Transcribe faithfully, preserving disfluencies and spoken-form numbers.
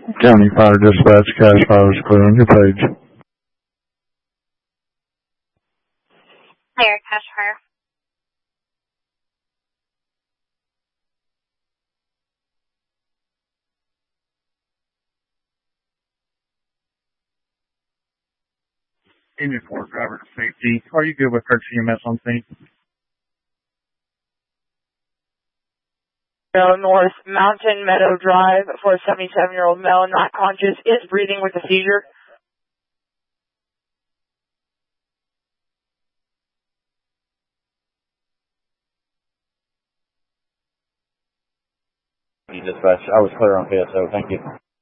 County Fire Dispatch, cash fire is clear on your page. Clear, cash fire. Engine four driver to safety. Are you good with Kirk C M S on scene? North Mountain Meadow Drive for a seventy-seven-year-old male not conscious, is breathing with a seizure. Dispatch, I was clear on P S O. Thank you.